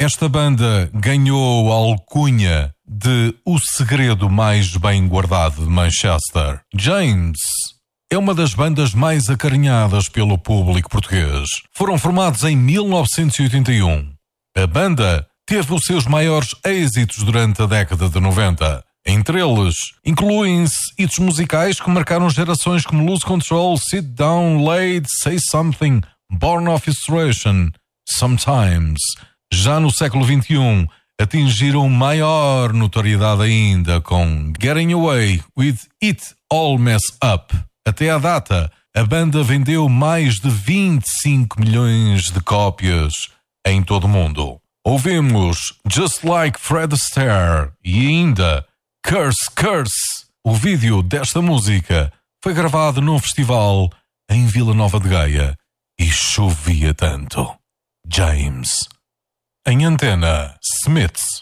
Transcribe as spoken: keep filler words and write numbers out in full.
Esta banda ganhou a alcunha de o segredo mais bem guardado de Manchester. James é uma das bandas mais acarinhadas pelo público português. Foram formados em mil novecentos e oitenta e um. A banda teve os seus maiores êxitos durante a década de noventa. Entre eles, incluem-se hits musicais que marcaram gerações como Lose Control, Sit Down, Late, Say Something, Born of Inspiration, Sometimes. Já no século vinte e um, atingiram maior notoriedade ainda com Getting Away with It All Mess Up. Até à data, a banda vendeu mais de vinte e cinco milhões de cópias em todo o mundo. Ouvimos Just Like Fred Astaire e ainda Curse, Curse. O vídeo desta música foi gravado num festival em Vila Nova de Gaia e chovia tanto. James. Em Antena, Smiths.